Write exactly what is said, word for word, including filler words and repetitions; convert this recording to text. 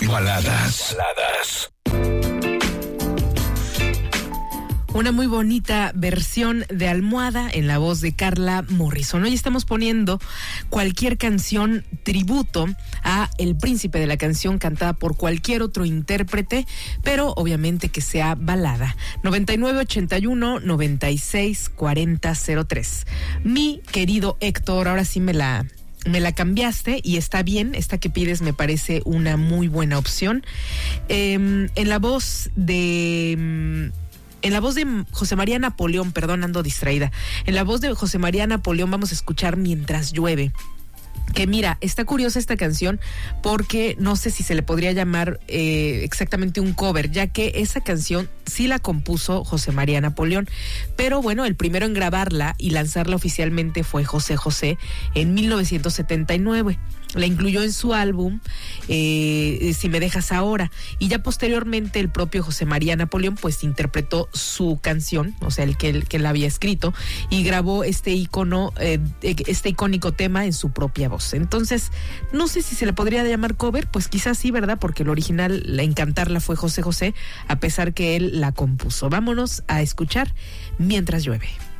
Baladas. Baladas. Una muy bonita versión de Almohada en la voz de Carla Morrison. Hoy estamos poniendo cualquier canción tributo a el príncipe de la canción cantada por cualquier otro intérprete, pero obviamente que sea balada. noventa y nueve ochenta y uno noventa y seis cuarenta cero tres. Mi querido Héctor, ahora sí me la... Me la cambiaste y está bien, esta que pides me parece una muy buena opción. Eh, en la voz de... En la voz de José María Napoleón, perdón, ando distraída. En la voz de José María Napoleón vamos a escuchar Mientras llueve. Que mira, está curiosa esta canción porque no sé si se le podría llamar eh, exactamente un cover, ya que esa canción sí la compuso José María Napoleón, pero bueno, el primero en grabarla y lanzarla oficialmente fue José José en mil novecientos setenta y nueve. La incluyó en su álbum eh, Si me dejas ahora, y ya posteriormente el propio José María Napoleón pues interpretó su canción, o sea, el que, el que la había escrito, y grabó este icono, eh, este icónico tema en su propia voz. Entonces, no sé si se le podría llamar cover, pues quizás sí, ¿verdad? Porque el original, la en cantarla fue José José, a pesar que él la compuso. Vámonos a escuchar Mientras llueve.